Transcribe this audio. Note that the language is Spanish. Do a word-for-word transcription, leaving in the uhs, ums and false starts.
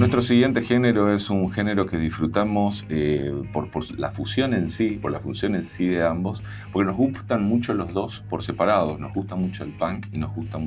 Nuestro siguiente género es un género que disfrutamos eh, por, por la fusión en sí, por la función en sí de ambos, porque nos gustan mucho los dos por separado. Nos gusta mucho el punk y nos gusta